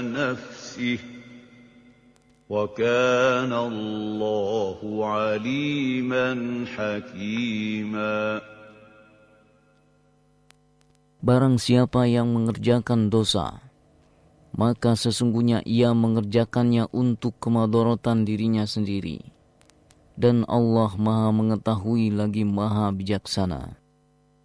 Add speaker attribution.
Speaker 1: نفسه وكان الله عليما حكيما.
Speaker 2: Barang siapa yang mengerjakan dosa, maka sesungguhnya ia mengerjakannya untuk kemadharatan dirinya sendiri. Dan Allah Maha mengetahui lagi Maha bijaksana.